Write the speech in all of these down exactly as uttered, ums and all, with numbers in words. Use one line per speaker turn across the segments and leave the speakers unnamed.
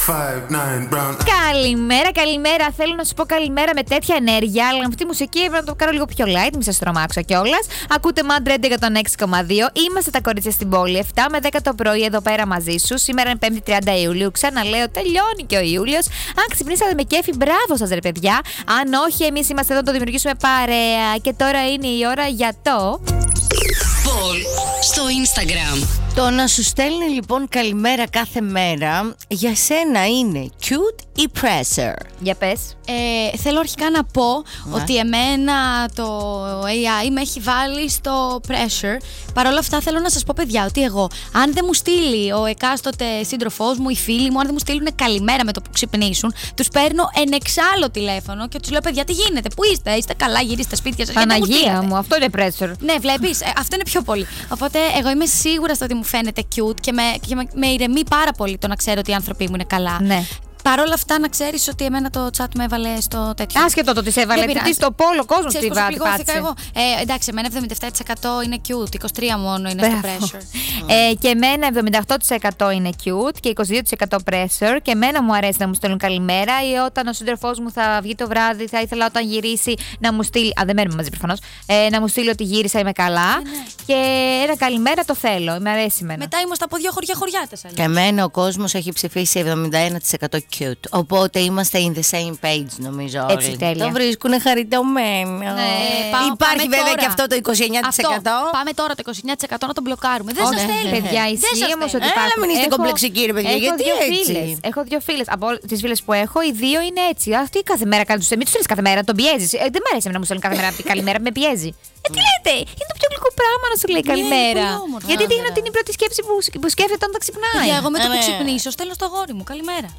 Καλημέρα, καλημέρα. Θέλω να σου πω καλημέρα με τέτοια ενέργεια, αλλά με αυτή τη μουσική έπρεπε να το κάνω λίγο πιο light, μην σας τρομάξω κιόλας. Ακούτε Mad Radio εκατόν έξι κόμμα δύο. Είμαστε τα κορίτσια στην πόλη, επτά με δέκα το πρωί εδώ πέρα μαζί σου. Σήμερα είναι πέμπτη τριάντα Ιουλίου. Ξαναλέω, τελειώνει και ο Ιούλιος. Αν ξυπνήσατε με κέφι, μπράβο σας ρε παιδιά. Αν όχι, εμείς είμαστε εδώ να το δημιουργήσουμε παρέα. Και τώρα είναι η ώρα για το.
Πολ στο Instagram.
Το να σου στέλνει λοιπόν καλημέρα κάθε μέρα για σένα είναι cute ή pressure?
Για πες.
Ε, θέλω αρχικά να πω
ναι.
ότι εμένα το έι άι με έχει βάλει στο pressure. Παρ' όλα αυτά θέλω να σας πω παιδιά ότι εγώ αν δεν μου στείλει ο εκάστοτε σύντροφός μου, οι φίλοι μου, αν δεν μου στείλουν καλημέρα με το που ξυπνήσουν, τους παίρνω εν εξάλλου τηλέφωνο και τους λέω παιδιά τι γίνεται, πού είστε, είστε καλά, γυρίστε σπίτια σας?
Παναγία μου, αυτό είναι pressure.
Ναι, βλέπεις, ε, αυτό είναι πιο πολύ. Οπότε εγώ είμαι σίγουρα στο ότι μου φαίνεται cute και με, και με, με ηρεμεί πάρα πολύ το να ξέρω ότι οι άνθρωποι μου είναι καλά.
Ναι.
Παρ' όλα αυτά, να ξέρεις ότι εμένα το chat με έβαλε στο τέτοιο.
Άσχετο το ότι σε έβαλε. Τι στο πόλο κόσμο
τη
πάτησε.
Εγώ. Ε, εντάξει, εμένα εβδομήντα επτά τοις εκατό είναι cute, είκοσι τρία τοις εκατό μόνο είναι στο pressure.
ε, και εμένα εβδομήντα οκτώ τοις εκατό είναι cute και είκοσι δύο τοις εκατό pressure. Και εμένα μου αρέσει να μου στέλνουν καλημέρα ή όταν ο σύντροφός μου θα βγει το βράδυ, θα ήθελα όταν γυρίσει να μου στείλει. Α, δεν μένουμε μαζί προφανώς. Ε, να μου στείλει ότι γύρισα, είμαι καλά. Ναι, ναι. Και ένα καλημέρα το θέλω. Με αρέσει εμένα.
Μετά είμαστε από δύο χωριά χωριάτες.
Και εμένα ο κόσμος έχει ψηφίσει εβδομήντα ένα τοις εκατό cute. Οπότε είμαστε in the same page νομίζω όλοι.
Έτσι, τέλεια.
Το βρίσκουν χαριτωμένο.
Ναι, πάω,
υπάρχει βέβαια
τώρα.
και αυτό το είκοσι εννιά τοις εκατό.
Αυτό, πάμε τώρα το είκοσι εννιά τοις εκατό να τον μπλοκάρουμε. Δεν σας θέλει.
Παιδιά, ισχύει όμως ότι
Έλα μην είστε κομπλεξικοί ρε παιδιά.
Έχω
Γιατί
δύο
έτσι?
φίλες. Έχω δύο φίλες. Από τις φίλες που έχω, οι δύο είναι έτσι. Αυτή κάθε μέρα κάνει τους. Μην τους στέλνεις κάθε μέρα, τον πιέζεις. Ε, δεν μ' αρέσει να μου στέλνουν κάθε μέρα καλημέρα, με πιέζει. Ε, τι λέτε, είναι το πιο γλυκό πράγμα να σου λέει καλημέρα. Γιατί δείχνει ότι είναι η πρώτη σκέψη που, που σκέφτεται όταν τα ξυπνάει.
Για εγώ με το που ξυπνήσω στέλνω στο αγόρι μου καλημέρα.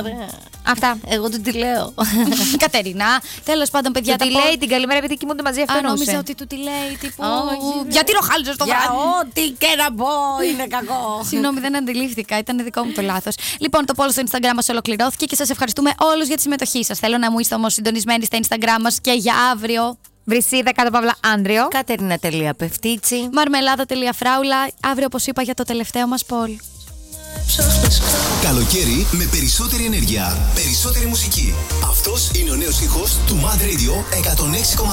Αυτά.
Εγώ του τη λέω.
Κατερινά, τέλος πάντων παιδιά.
Του τη λέει την καλημέρα επειδή κοιμούνται μαζί αυτό.
Αν νόμιζα ότι του τη λέει τύπου. Γιατί ροχάλιζες το βράδυ.
Ό,τι και να πω είναι κακό.
Συγγνώμη, δεν αντιλήφθηκα. Ήταν δικό μου το λάθος. Λοιπόν, το poll στο Instagram μας ολοκληρώθηκε και σας ευχαριστούμε όλους για τη συμμετοχή σας. Θέλω να μου είστε όμως συντονισμένοι στα Instagram μας και για αύριο.
Βρυσίδα κάτω παύλα Άντριο.
Κατερίνα.Πευτίτσι.
Μαρμελάδα.φράουλα. Αύριο, όπως είπα, για το τελευταίο μας poll.
Καλοκαίρι με περισσότερη ενέργεια, περισσότερη μουσική. Αυτός είναι ο νέος ήχος του Mad Radio εκατόν έξι κόμμα δύο.